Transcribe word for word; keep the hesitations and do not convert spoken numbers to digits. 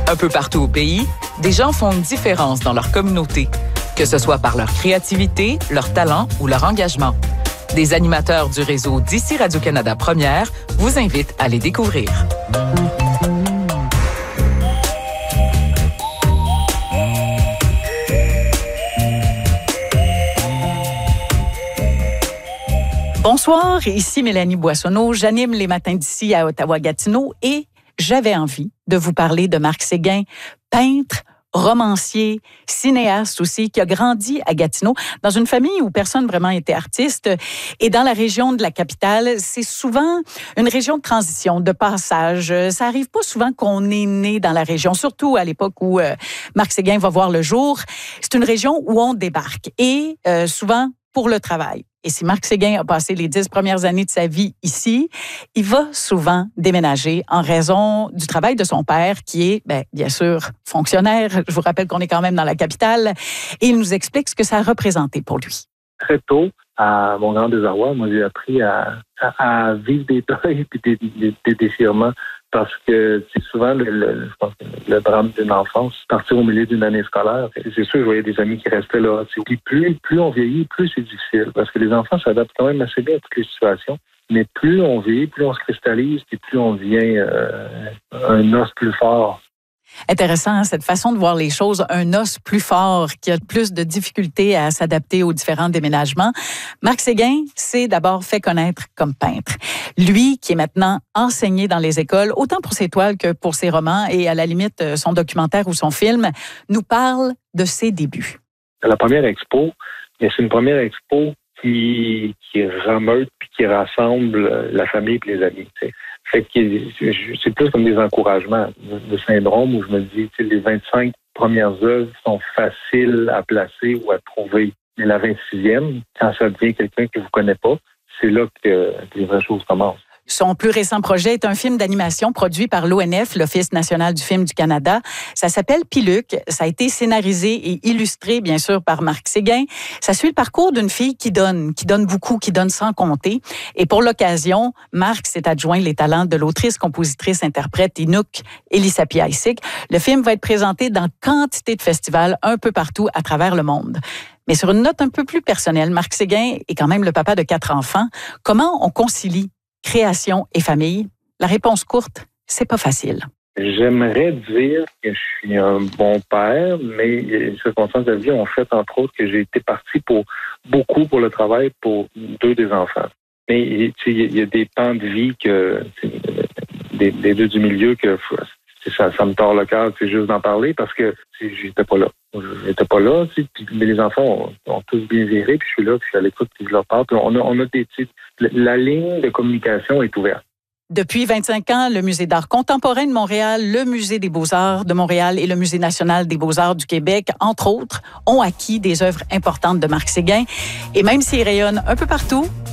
Un peu partout au pays, des gens font une différence dans leur communauté, que ce soit par leur créativité, leur talent ou leur engagement. Des animateurs du réseau d'ici Radio-Canada Première vous invitent à les découvrir. Bonsoir, ici Mélanie Boissonneau. J'anime les matins d'ici à Ottawa-Gatineau et j'avais envie de vous parler de Marc Séguin, peintre, romancier, cinéaste aussi, qui a grandi à Gatineau, dans une famille où personne vraiment était artiste. Et dans la région de la capitale, c'est souvent une région de transition, de passage. Ça arrive pas souvent qu'on est né dans la région, surtout à l'époque où euh, Marc Séguin va voir le jour. C'est une région où on débarque et euh, souvent pour le travail. Et si Marc Séguin a passé les dix premières années de sa vie ici, il va souvent déménager en raison du travail de son père, qui est, bien, bien sûr, fonctionnaire. Je vous rappelle qu'on est quand même dans la capitale. Et il nous explique ce que ça a représenté pour lui. Très tôt, à mon grand désarroi, moi, j'ai appris à, à, à vivre des deuils et des, des, des déchirements. Parce que c'est souvent le, le, je pense, le drame d'une enfance, partir au milieu d'une année scolaire. C'est sûr, je voyais des amis qui restaient là. Puis plus, plus on vieillit, plus c'est difficile. Parce que les enfants s'adaptent quand même assez bien à toutes les situations. Mais plus on vieillit, plus on se cristallise, puis plus on devient euh, un os plus fort. Intéressant, hein, cette façon de voir les choses, un os plus fort qui a plus de difficultés à s'adapter aux différents déménagements. Marc Séguin s'est d'abord fait connaître comme peintre. Lui, qui est maintenant enseigné dans les écoles, autant pour ses toiles que pour ses romans et à la limite son documentaire ou son film, nous parle de ses débuts. La première expo, c'est une première expo qui, qui rameute puis qui rassemble la famille et les amis. T'sais. Fait que c'est plus comme des encouragements de syndrome où je me dis, tu sais, les vingt-cinq premières œuvres sont faciles à placer ou à trouver. Mais la vingt-sixième, quand ça devient quelqu'un que vous ne connaissez pas, c'est là que les vraies choses commencent. Son plus récent projet est un film d'animation produit par l'O N F, l'Office national du film du Canada. Ça s'appelle Piluc. Ça a été scénarisé et illustré, bien sûr, par Marc Séguin. Ça suit le parcours d'une fille qui donne, qui donne beaucoup, qui donne sans compter. Et pour l'occasion, Marc s'est adjoint les talents de l'autrice, compositrice, interprète Inuk Elisapie-Aïsik. Le film va être présenté dans quantité de festivals un peu partout à travers le monde. Mais sur une note un peu plus personnelle, Marc Séguin est quand même le papa de quatre enfants. Comment on concilie création et famille? La réponse courte, c'est pas facile. J'aimerais dire que je suis un bon père, mais les circonstances de la vie ont fait, entre autres, que j'ai été parti pour beaucoup pour le travail pour deux des enfants. Mais il y a des pans de vie que des, des deux du milieu que ça, ça me tord le cœur, c'est juste d'en parler parce que j'étais pas là. J'étais pas là, mais les enfants ont, ont tous bien viré, puis je suis là, puis je suis à l'écoute, puis je leur parle. Puis on a, on a des titres. La ligne de communication est ouverte. Depuis vingt-cinq ans, le Musée d'art contemporain de Montréal, le Musée des beaux-arts de Montréal et le Musée national des beaux-arts du Québec, entre autres, ont acquis des œuvres importantes de Marc Séguin. Et même s'il rayonne un peu partout,